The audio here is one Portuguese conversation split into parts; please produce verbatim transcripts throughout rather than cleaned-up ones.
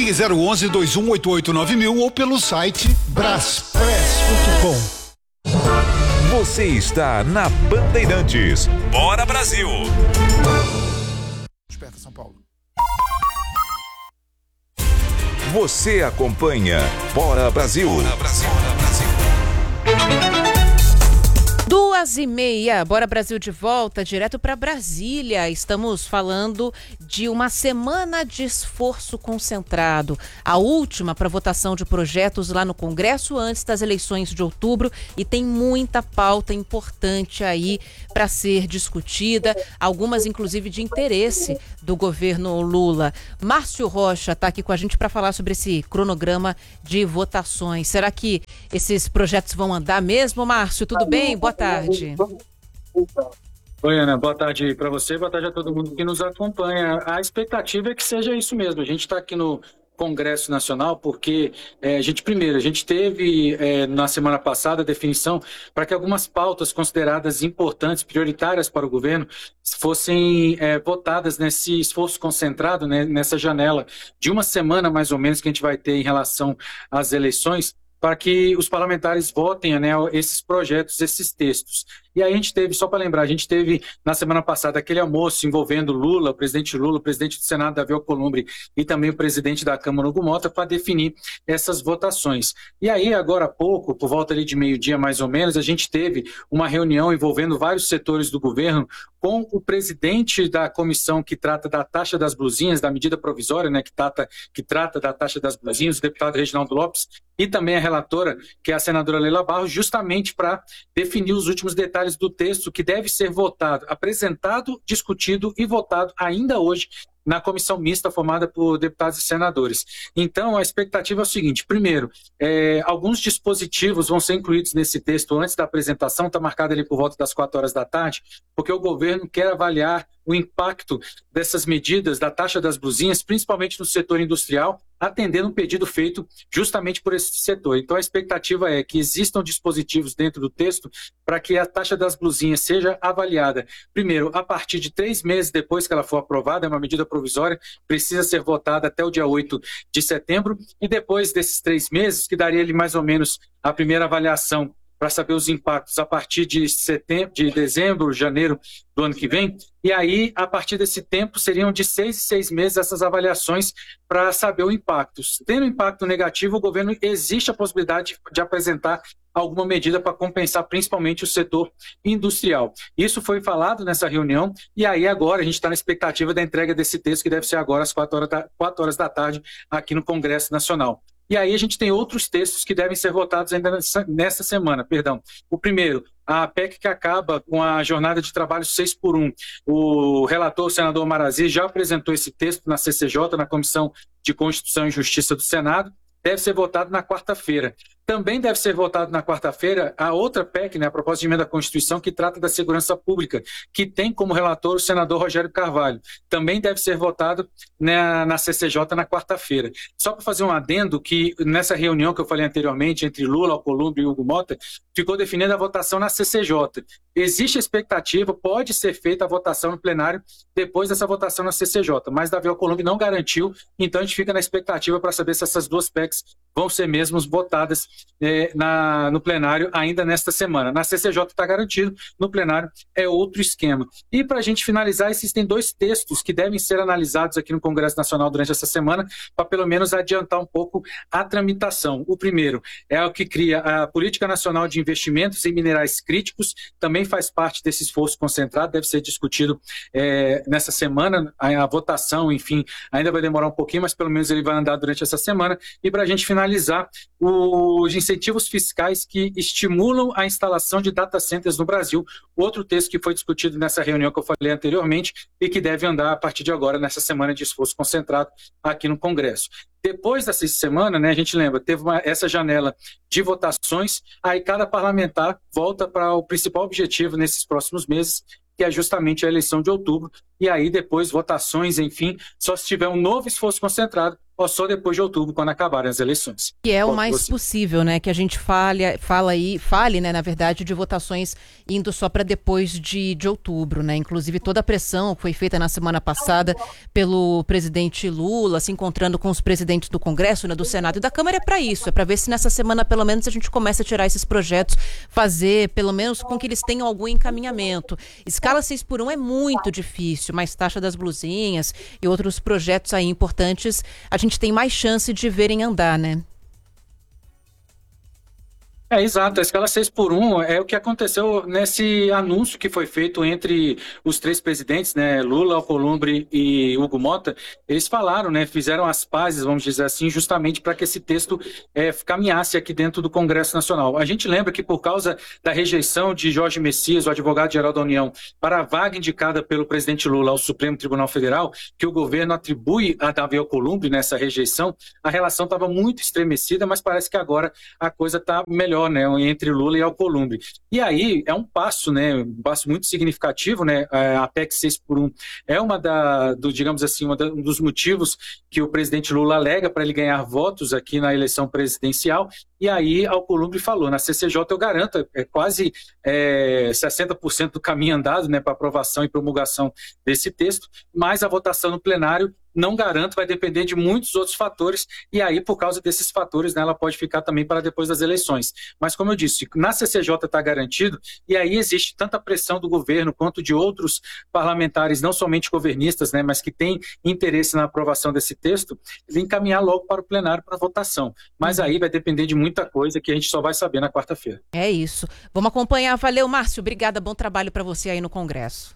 Ligue zero onze, dois um oito oito, nove mil ou pelo site braspress ponto com. Você está na Bandeirantes. Bora Brasil! Desperta São Paulo. Você acompanha Bora Brasil. Bora Brasil. Bora Brasil. Duas e meia, Bora Brasil de volta, direto para Brasília. Estamos falando de uma semana de esforço concentrado. A última para votação de projetos lá no Congresso antes das eleições de outubro, e tem muita pauta importante aí para ser discutida, algumas inclusive de interesse do governo Lula. Márcio Rocha está aqui com a gente para falar sobre esse cronograma de votações. Será que esses projetos vão andar mesmo, Márcio? Tudo bem? Boa tarde. Oi, Ana, boa tarde para você, boa tarde a todo mundo que nos acompanha. A expectativa é que seja isso mesmo. A gente está aqui no Congresso Nacional porque é, a gente, primeiro, a gente teve é, na semana passada a definição para que algumas pautas consideradas importantes, prioritárias para o governo, fossem é, votadas nesse esforço concentrado, né, nessa janela de uma semana mais ou menos que a gente vai ter em relação às eleições, para que os parlamentares votem, né, esses projetos, esses textos. E aí a gente teve, só para lembrar, a gente teve na semana passada aquele almoço envolvendo Lula, o presidente Lula, o presidente do Senado, Davi Alcolumbre, e também o presidente da Câmara, Hugo Mota, para definir essas votações. E aí, agora há pouco, por volta ali de meio-dia mais ou menos, a gente teve uma reunião envolvendo vários setores do governo com o presidente da comissão que trata da taxa das blusinhas, da medida provisória, né, que, trata, que trata da taxa das blusinhas, o deputado Reginaldo Lopes, e também a relatora, que é a senadora Leila Barros, justamente para definir os últimos detalhes do texto que deve ser votado, apresentado, discutido e votado ainda hoje na comissão mista formada por deputados e senadores. Então, a expectativa é o seguinte: primeiro, é, alguns dispositivos vão ser incluídos nesse texto antes da apresentação, está marcado ali por volta das quatro horas da tarde, porque o governo quer avaliar o impacto dessas medidas da taxa das blusinhas, principalmente no setor industrial, atendendo um pedido feito justamente por esse setor. Então, a expectativa é que existam dispositivos dentro do texto para que a taxa das blusinhas seja avaliada, primeiro, a partir de três meses depois que ela for aprovada, é uma medida provisória, precisa ser votada até o dia oito de setembro, e depois desses três meses, que daria ali mais ou menos a primeira avaliação para saber os impactos a partir de setembro, de dezembro, janeiro do ano que vem, e aí, a partir desse tempo, seriam de seis em seis meses essas avaliações para saber o impacto. Tendo impacto negativo, o governo existe a possibilidade de, de apresentar alguma medida para compensar principalmente o setor industrial. Isso foi falado nessa reunião, e aí agora a gente está na expectativa da entrega desse texto, que deve ser agora às quatro horas da, quatro horas da tarde aqui no Congresso Nacional. E aí a gente tem outros textos que devem ser votados ainda nessa, nessa semana. Perdão. O primeiro, a P E C que acaba com a jornada de trabalho seis por um. O relator, o senador Marazi, já apresentou esse texto na C C J, na Comissão de Constituição e Justiça do Senado. Deve ser votado na quarta-feira. Também deve ser votado na quarta-feira a outra P E C, né, a proposta de emenda à Constituição, que trata da segurança pública, que tem como relator o senador Rogério Carvalho. Também deve ser votado na, na C C J na quarta-feira. Só para fazer um adendo, que nessa reunião que eu falei anteriormente, entre Lula, Alcolumbre e Hugo Mota, ficou definida a votação na C C J. Existe a expectativa, pode ser feita a votação no plenário depois dessa votação na C C J, mas Davi Alcolumbre não garantiu, então a gente fica na expectativa para saber se essas duas P E Cs vão ser mesmo votadas é, na, no plenário ainda nesta semana. Na C C J está garantido, no plenário é outro esquema. E para a gente finalizar, existem dois textos que devem ser analisados aqui no Congresso Nacional durante essa semana, para pelo menos adiantar um pouco a tramitação. O primeiro é o que cria a Política Nacional de Investimentos em Minerais Críticos, também faz parte desse esforço concentrado, deve ser discutido é, nessa semana, a, a votação, enfim, ainda vai demorar um pouquinho, mas pelo menos ele vai andar durante essa semana. E para a gente finalizar, os incentivos fiscais que estimulam a instalação de data centers no Brasil, outro texto que foi discutido nessa reunião que eu falei anteriormente e que deve andar a partir de agora, nessa semana de esforço concentrado aqui no Congresso. Depois dessa semana, né, a gente lembra, teve uma, essa janela de votações, aí cada parlamentar volta para o principal objetivo nesses próximos meses, que é justamente a eleição de outubro, e aí depois votações, enfim, só se tiver um novo esforço concentrado ou só depois de outubro, quando acabarem as eleições. Que é o Qual mais você? possível, né? Que a gente fale, fala aí, fale, né, na verdade, de votações indo só para depois de, de outubro, né? Inclusive toda a pressão que foi feita na semana passada pelo presidente Lula, se encontrando com os presidentes do Congresso, né, do Senado e da Câmara, é para isso, é para ver se nessa semana, pelo menos, a gente começa a tirar esses projetos, fazer, pelo menos, com que eles tenham algum encaminhamento. Escala seis por um é muito difícil, mas taxa das blusinhas e outros projetos aí importantes, a gente tem mais chance de verem andar, né? É, exato. A escala seis por um é o que aconteceu nesse anúncio que foi feito entre os três presidentes, né, Lula, Alcolumbre e Hugo Mota. Eles falaram, né, fizeram as pazes, vamos dizer assim, justamente para que esse texto é, caminhasse aqui dentro do Congresso Nacional. A gente lembra que por causa da rejeição de Jorge Messias, o advogado-geral da União, para a vaga indicada pelo presidente Lula ao Supremo Tribunal Federal, que o governo atribui a Davi Alcolumbre nessa rejeição, a relação estava muito estremecida, mas parece que agora a coisa está melhor, né, entre Lula e Alcolumbre. E aí é um passo, né, um passo muito significativo, né, a P E C seis por um é uma da, do, digamos assim, uma da, um dos motivos que o presidente Lula alega para ele ganhar votos aqui na eleição presidencial. E aí Alcolumbre falou, na C C J eu garanto, é quase é, sessenta por cento do caminho andado, né, para aprovação e promulgação desse texto, mas a votação no plenário não garanto, vai depender de muitos outros fatores, e aí, por causa desses fatores, né, ela pode ficar também para depois das eleições. Mas, como eu disse, na C C J está garantido, e aí existe tanta pressão do governo quanto de outros parlamentares, não somente governistas, né, mas que têm interesse na aprovação desse texto, de encaminhar logo para o plenário para votação. Mas aí vai depender de muita coisa que a gente só vai saber na quarta-feira. É isso. Vamos acompanhar. Valeu, Márcio. Obrigada. Bom trabalho para você aí no Congresso.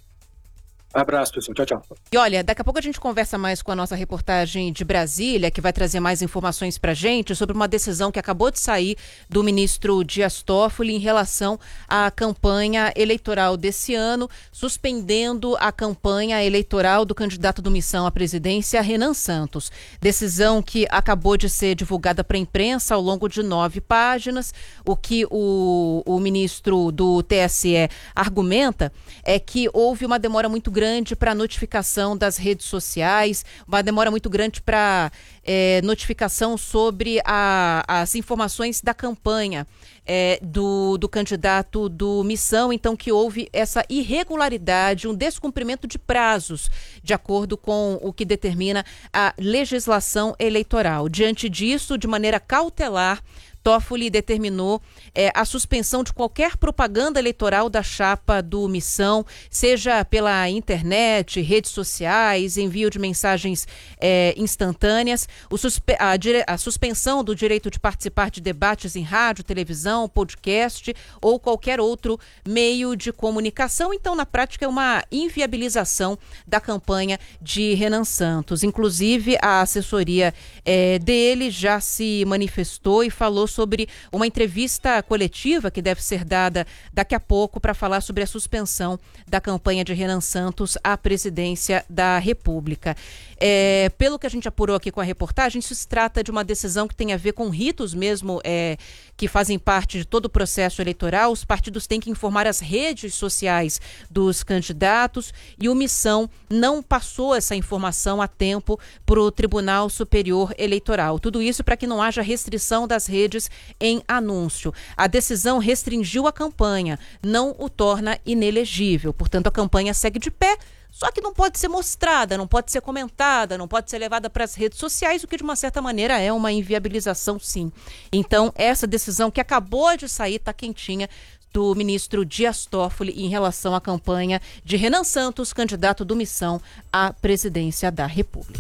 Abraço, pessoal. Tchau, tchau. E olha, daqui a pouco a gente conversa mais com a nossa reportagem de Brasília, que vai trazer mais informações para a gente sobre uma decisão que acabou de sair do ministro Dias Toffoli em relação à campanha eleitoral desse ano, suspendendo a campanha eleitoral do candidato do Missão à presidência, Renan Santos. Decisão que acabou de ser divulgada para a imprensa ao longo de nove páginas. O que o, o ministro do T S E argumenta é que houve uma demora muito grande para a notificação das redes sociais, uma demora muito grande para é, notificação sobre a, as informações da campanha é, do, do candidato do Missão, então que houve essa irregularidade, um descumprimento de prazos, de acordo com o que determina a legislação eleitoral. Diante disso, de maneira cautelar, Toffoli determinou é, a suspensão de qualquer propaganda eleitoral da chapa do Missão, seja pela internet, redes sociais, envio de mensagens é, instantâneas, o suspe- a, dire- a suspensão do direito de participar de debates em rádio, televisão, podcast ou qualquer outro meio de comunicação. Então, na prática, é uma inviabilização da campanha de Renan Santos. Inclusive, a assessoria é, dele já se manifestou e falou sobre uma entrevista coletiva que deve ser dada daqui a pouco para falar sobre a suspensão da campanha de Renan Santos à presidência da República. É, pelo que a gente apurou aqui com a reportagem, isso se trata de uma decisão que tem a ver com ritos mesmo é, que fazem parte de todo o processo eleitoral. Os partidos têm que informar as redes sociais dos candidatos e o Missão não passou essa informação a tempo para o Tribunal Superior Eleitoral. Tudo isso para que não haja restrição das redes em anúncio. A decisão restringiu a campanha, não o torna inelegível. Portanto, a campanha segue de pé, só que não pode ser mostrada, não pode ser comentada, não pode ser levada para as redes sociais, o que de uma certa maneira é uma inviabilização, sim. Então, essa decisão que acabou de sair, está quentinha, do ministro Dias Toffoli em relação à campanha de Renan Santos, candidato do Missão à presidência da República.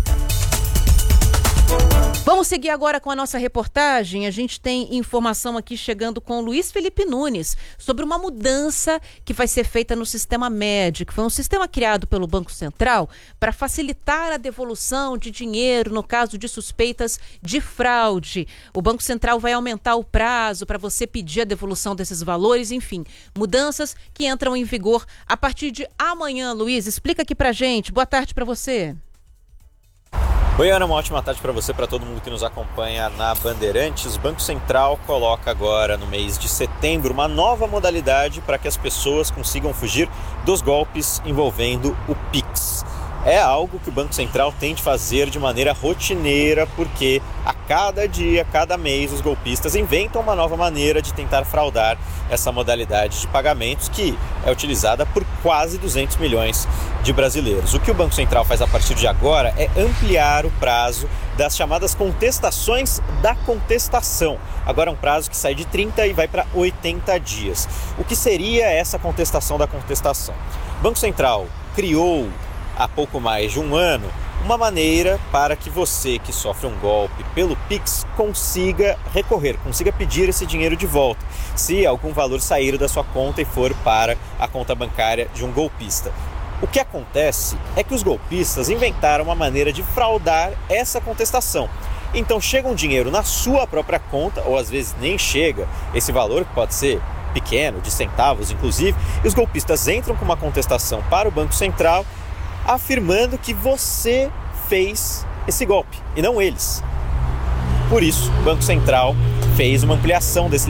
Vamos seguir agora com a nossa reportagem. A gente tem informação aqui chegando com o Luiz Felipe Nunes sobre uma mudança que vai ser feita no sistema médico. Foi um sistema criado pelo Banco Central para facilitar a devolução de dinheiro no caso de suspeitas de fraude. O Banco Central vai aumentar o prazo para você pedir a devolução desses valores, enfim, mudanças que entram em vigor a partir de amanhã. Luiz, explica aqui pra gente. Boa tarde para você. Oi, Ana, uma ótima tarde para você, para todo mundo que nos acompanha na Bandeirantes. O Banco Central coloca agora, no mês de setembro, uma nova modalidade para que as pessoas consigam fugir dos golpes envolvendo o Pix. é algo que o Banco Central tem de fazer de maneira rotineira, porque a cada dia, a cada mês, os golpistas inventam uma nova maneira de tentar fraudar essa modalidade de pagamentos que é utilizada por quase duzentos milhões de brasileiros. O que o Banco Central faz a partir de agora é ampliar o prazo das chamadas contestações da contestação. Agora é um prazo que sai de trinta e vai para oitenta dias. O que seria essa contestação da contestação? O Banco Central criou há pouco mais de um ano uma maneira para que você que sofre um golpe pelo Pix consiga recorrer, consiga pedir esse dinheiro de volta, se algum valor sair da sua conta e for para a conta bancária de um golpista. O que acontece é que os golpistas inventaram uma maneira de fraudar essa contestação. Então chega um dinheiro na sua própria conta, ou às vezes nem chega, esse valor que pode ser pequeno, de centavos inclusive, e os golpistas entram com uma contestação para o Banco Central afirmando que você fez esse golpe e não eles. Por isso, o Banco Central fez uma ampliação desse